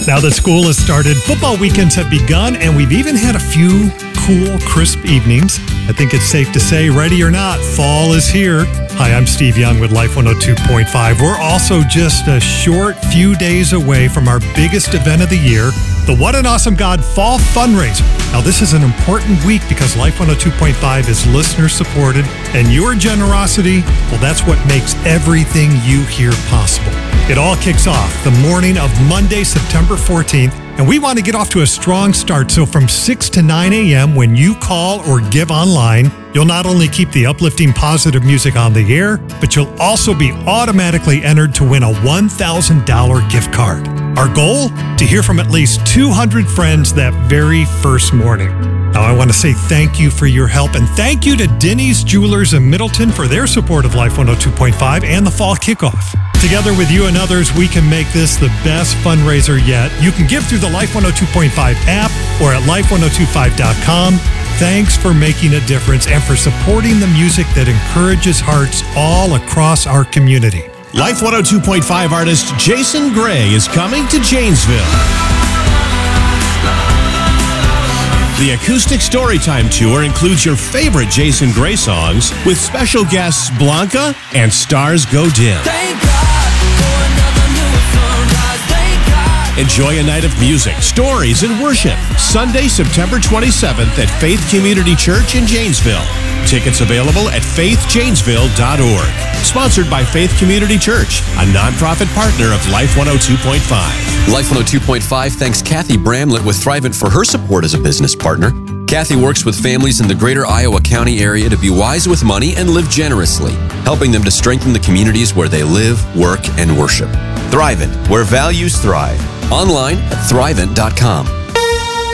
Now that school has started, football weekends have begun, and we've even had a few cool, crisp evenings. I think it's safe to say, ready or not, fall is here. Hi, I'm Steve Young with Life 102.5. We're also just a short few days away from our biggest event of the year, the What an Awesome God Fall Fundraiser. Now, this is an important week because Life 102.5 is listener supported, and your generosity, well, that's what makes everything you hear possible. It all kicks off the morning of Monday, September 14th, and we want to get off to a strong start. So from 6 to 9 a.m. when you call or give online, you'll not only keep the uplifting positive music on the air, but you'll also be automatically entered to win a $1,000 gift card. Our goal? To hear from at least 200 friends that very first morning. Now, I want to say thank you for your help, and thank you to Denny's Jewelers in Middleton for their support of Life 102.5 and the fall kickoff. Together with you and others, we can make this the best fundraiser yet. You can give through the Life 102.5 app or at life1025.com. Thanks for making a difference and for supporting the music that encourages hearts all across our community. Life 102.5 artist Jason Gray is coming to Janesville. The Acoustic Storytime Tour includes your favorite Jason Gray songs with special guests Blanca and Stars Go Dim. Thank God for another new sunrise. Thank God. Enjoy a night of music, stories, and worship. Sunday, September 27th at Faith Community Church in Janesville. Tickets available at faithjanesville.org. Sponsored by Faith Community Church, a nonprofit partner of Life 102.5. Life 102.5 thanks Kathy Bramlett with Thrivent for her support as a business partner. Kathy works with families in the greater Iowa County area to be wise with money and live generously, helping them to strengthen the communities where they live, work, and worship. Thrivent, where values thrive. Online at thrivent.com.